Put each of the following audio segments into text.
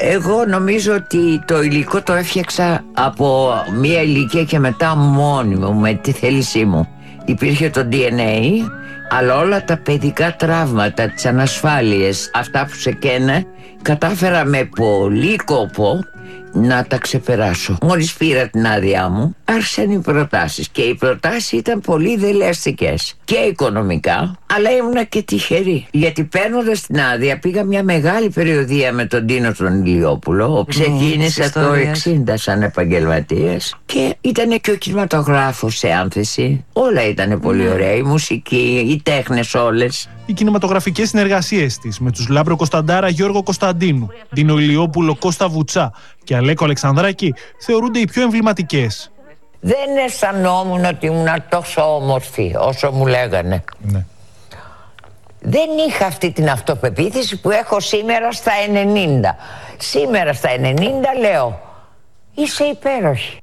Εγώ νομίζω ότι το υλικό το έφτιαξα από μία ηλικία και μετά μόνη μου, με τη θέλησή μου. Υπήρχε το DNA, αλλά όλα τα παιδικά τραύματα, τις ανασφάλειες, αυτά που σε καίνε, κατάφερα με πολύ κόπο να τα ξεπεράσω. Μόλις πήρα την άδειά μου, άρχισαν οι προτάσεις. Και οι προτάσεις ήταν πολύ δελεαστικές και οικονομικά, αλλά ήμουνα και τυχερή. Γιατί παίρνοντας την άδεια, πήγα μια μεγάλη περιοδεία με τον Τίνο τον Ηλιόπουλο. Ξεκίνησα το 60 σαν επαγγελματίας και ήταν και ο κινηματογράφος σε άνθεση. Όλα ήταν πολύ ωραία. Η μουσική, οι τέχνες όλες. Οι κινηματογραφικές συνεργασίες της με τους Λάμπρο Κωνσταντάρα, Γιώργο Κωνσταντίνου, Τίνο Ηλιόπουλο, Κώστα Βουτσά και Αλέκο Αλεξανδράκη θεωρούνται οι πιο εμβληματικές. Δεν αισθανόμουν ότι ήμουν τόσο όμορφη όσο μου λέγανε. Ναι. Δεν είχα αυτή την αυτοπεποίθηση που έχω σήμερα στα 90. Σήμερα στα 90 λέω, είσαι υπέροχη.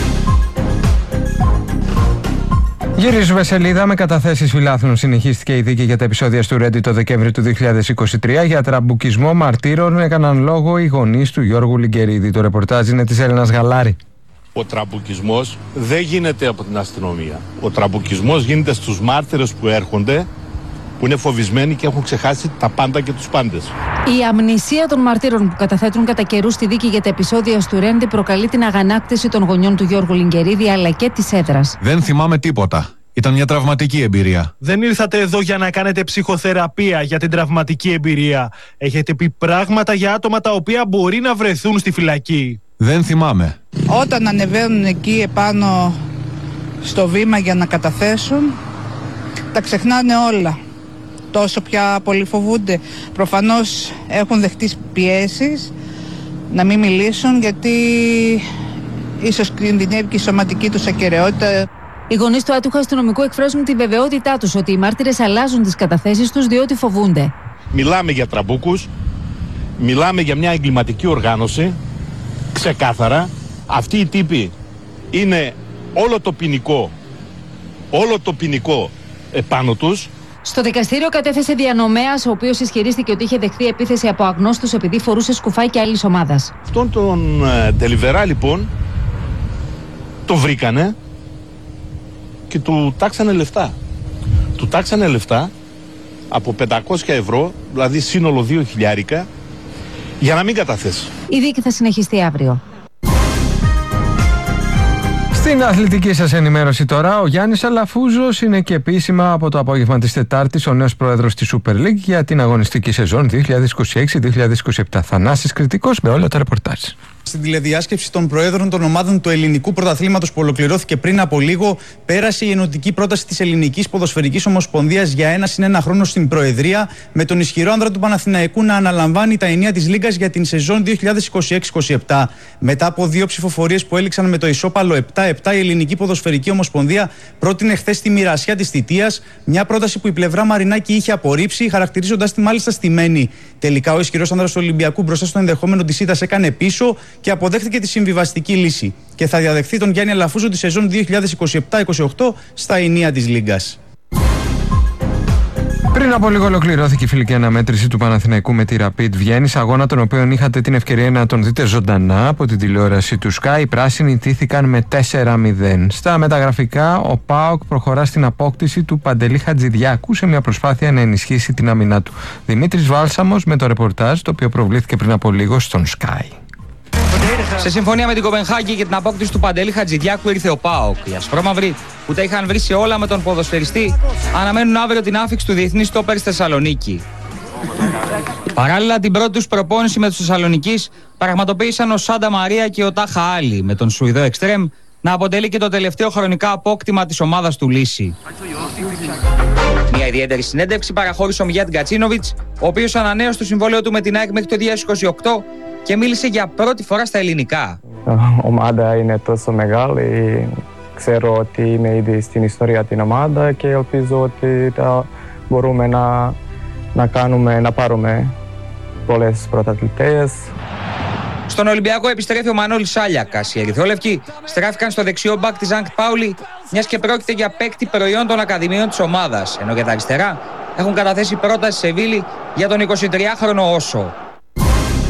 Γυρίζουμε σελίδα. Με καταθέσεις φιλάθλων συνεχίστηκε η δίκη για τα επεισόδια στο Reddit το Δεκέμβρη του 2023. Για τραμπουκισμό μαρτύρων έκαναν λόγο οι γονείς του Γιώργου Λιγκερίδη. Το ρεπορτάζ είναι της Έλενας Γαλάρη. Ο τραμπουκισμός δεν γίνεται από την αστυνομία. Ο τραμπουκισμός γίνεται στους μάρτυρες που έρχονται, που είναι φοβισμένοι και έχουν ξεχάσει τα πάντα και τους πάντες. Η αμνησία των μαρτύρων που καταθέτουν κατά καιρού στη δίκη για τα επεισόδια στο Ρέντι προκαλεί την αγανάκτηση των γονιών του Γιώργου Λιγκερίδη αλλά και της έδρας. Δεν θυμάμαι τίποτα. Ήταν μια τραυματική εμπειρία. Δεν ήρθατε εδώ για να κάνετε ψυχοθεραπεία για την τραυματική εμπειρία. Έχετε πει πράγματα για άτομα τα οποία μπορεί να βρεθούν στη φυλακή. Δεν θυμάμαι. Όταν ανεβαίνουν εκεί επάνω στο βήμα για να καταθέσουν, τα ξεχνάνε όλα. Τόσο πια πολύ φοβούνται. Προφανώς έχουν δεχτεί πιέσεις να μην μιλήσουν, γιατί ίσως κινδυνεύει και η σωματική τους ακεραιότητα. Οι γονείς του άτυχου αστυνομικού εκφράζουν τη βεβαιότητά τους ότι οι μάρτυρες αλλάζουν τις καταθέσεις τους διότι φοβούνται. Μιλάμε για τραμπούκους, μιλάμε για μια εγκληματική οργάνωση, ξεκάθαρα. Αυτοί οι τύποι είναι όλο το ποινικό επάνω τους. Στο δικαστήριο κατέθεσε διανομέας, ο οποίος ισχυρίστηκε ότι είχε δεχθεί επίθεση από αγνώστους επειδή φορούσε σκουφάκι άλλης ομάδας. Αυτόν τον Ντελιβερά λοιπόν το βρήκανε και του τάξανε λεφτά. Του τάξανε λεφτά από 500 ευρώ, δηλαδή σύνολο 2.000, για να μην καταθέσει. Η δίκη θα συνεχιστεί αύριο. Στην αθλητική σας ενημέρωση τώρα, ο Γιάννης Αλαφούζος είναι και επίσημα από το απόγευμα της Τετάρτης ο νέος πρόεδρος της Super League για την αγωνιστική σεζόν 2026-2027. Θανάσης Κρητικός με όλα τα ρεπορτάζ. Στην τηλεδιάσκεψη των προέδρων των ομάδων του ελληνικού πρωταθλήματος που ολοκληρώθηκε πριν από λίγο, πέρασε η ενωτική πρόταση της Ελληνικής Ποδοσφαιρικής Ομοσπονδίας για 1+1 χρόνο στην Προεδρία, με τον ισχυρό άνδρα του Παναθηναϊκού να αναλαμβάνει τα ενία της Λίγκας για την σεζόν 2026-27. Μετά από 2 ψηφοφορίες που έληξαν με το ισόπαλο 7-7, η Ελληνική Ποδοσφαιρική Ομοσπονδία πρότεινε χθες τη μοιρασιά της θητείας, μια πρόταση που η πλευρά Μαρινάκη είχε απορρίψει, χαρακτηρίζοντας τη μάλιστα στημένη. Τελικά, ο ισχυρός άνδρας του Ολυμπιακού μπροστά στο ενδεχόμενο της ήττας έκανε πίσω και αποδέχτηκε τη συμβιβαστική λύση και θα διαδεχθεί τον Γιάννη Αλαφούζο τη σεζόν 2027-28 στα ενία της Λίγκας. Πριν από λίγο ολοκληρώθηκε η φιλική αναμέτρηση του Παναθηναϊκού με τη Rapid Βιέννης, αγώνα τον οποίο είχατε την ευκαιρία να τον δείτε ζωντανά από την τηλεόραση του Sky. Οι πράσινοι τύθηκαν με 4-0. Στα μεταγραφικά, ο ΠΑΟΚ προχωρά στην απόκτηση του Παντελή Χατζηδιάκου σε μια προσπάθεια να ενισχύσει την άμυνά του. Δημήτρης Βάλσαμος με το ρεπορτάζ, το οποίο προβλήθηκε πριν από λίγο στον Sky. Σε συμφωνία με την Κοπενχάγη για την απόκτηση του Παντελή Χατζηδιάκου ήρθε ο ΠΑΟΚ. Οι ασπρόμαυροι που τα είχαν βρει σε όλα με τον ποδοσφαιριστή αναμένουν αύριο την άφιξη του διεθνή στόπερ στη Θεσσαλονίκη. Παράλληλα, την πρώτη τους προπόνηση με τους Θεσσαλονικείς πραγματοποίησαν ο Σάντα Μαρία και ο Τάχα Άλλη, με τον Σουηδό Εκστρέμ να αποτελεί και το τελευταίο χρονικά απόκτημα της ομάδας του Λύση. Μια ιδιαίτερη συνέντευξη παραχώρησε ο Μιγιάτ Γκατσίνοβιτς, ο οποίος ανανέωσε το συμβόλαιο του με την ΑΕΚ μέχρι το 2028 και μίλησε για πρώτη φορά στα ελληνικά. Η ομάδα είναι τόσο μεγάλη. Ξέρω ότι είμαι ήδη στην ιστορία την ομάδα και ελπίζω ότι μπορούμε να πάρουμε πολλές πρωταθλητές. Στον Ολυμπιακό επιστρέφει ο Μανώλης Σάλιακας. Οι ερυθρόλευκοι στράφηκαν στο δεξιό μπακ της Ανκτ Πάουλη, μιας και πρόκειται για παίκτη προϊόν των ακαδημιών της ομάδας, ενώ για τα αριστερά έχουν καταθέσει πρόταση σε Σεβίλη για τον 23χρονο Όσο.